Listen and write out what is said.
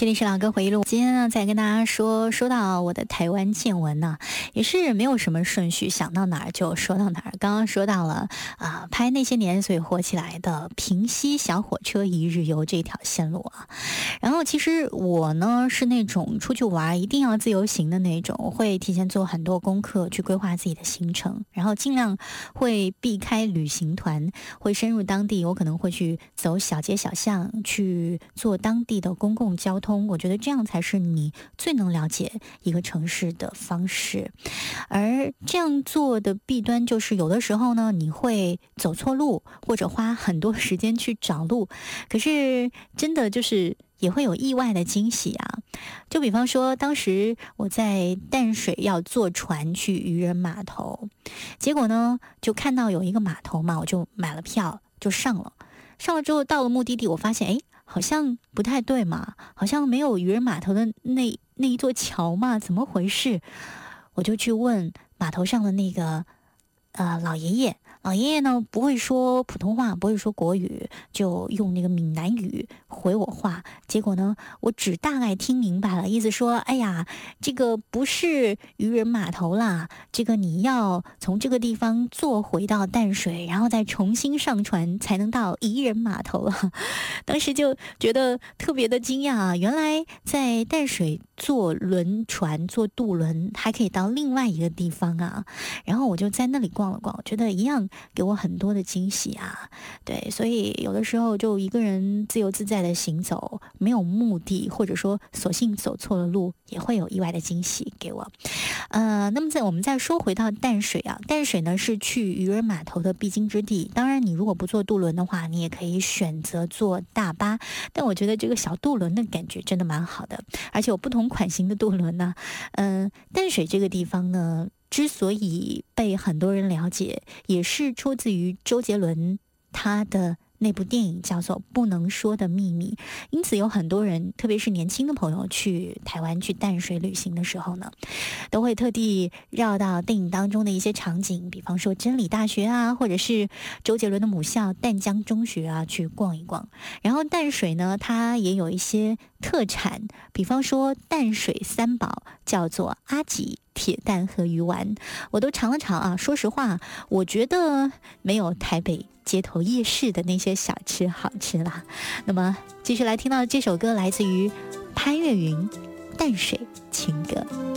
这里是老歌回忆录，今天呢再跟大家说到我的台湾见闻呢，也是没有什么顺序，想到哪儿就说到哪儿。刚刚说到了拍那些年所以火起来的平溪小火车一日游这条线路啊。然后其实我呢是那种出去玩一定要自由行的那种，我会提前做很多功课去规划自己的行程，然后尽量会避开旅行团，会深入当地，我可能会去走小街小巷，去做当地的公共交通，我觉得这样才是你最能了解一个城市的方式。而这样做的弊端就是有的时候呢你会走错路，或者花很多时间去找路，可是真的就是也会有意外的惊喜啊。就比方说当时我在淡水要坐船去渔人码头，结果呢就看到有一个码头嘛，我就买了票就上了之后到了目的地，我发现好像不太对嘛，好像没有渔人码头的那一座桥嘛，怎么回事？我就去问码头上的那个老爷爷呢不会说普通话，不会说国语，就用那个闽南语回我话。结果呢我只大概听明白了，意思说哎呀，这个不是渔人码头啦，这个你要从这个地方坐回到淡水，然后再重新上船才能到渔人码头了。当时就觉得特别的惊讶啊，原来在淡水坐轮船坐渡轮还可以到另外一个地方啊。然后我就在那里逛了逛，我觉得一样给我很多的惊喜啊。对，所以有的时候就一个人自由自在的行走，没有目的，或者说索性走错了路，也会有意外的惊喜给我。那么我们再说回到淡水啊，淡水呢是去渔人码头的必经之地。当然你如果不坐渡轮的话，你也可以选择坐大巴，但我觉得这个小渡轮的感觉真的蛮好的，而且有不同款型的渡轮呢。淡水这个地方呢之所以被很多人了解，也是出自于周杰伦他的那部电影叫做《不能说的秘密》，因此有很多人，特别是年轻的朋友去台湾去淡水旅行的时候呢，都会特地绕到电影当中的一些场景，比方说真理大学啊，或者是周杰伦的母校淡江中学啊去逛一逛。然后淡水呢它也有一些特产，比方说淡水三宝叫做阿吉、铁蛋和鱼丸，我都尝了尝啊。说实话，我觉得没有台北街头夜市的那些小吃好吃啦。那么继续来听到这首歌，来自于潘越云《淡水情歌》。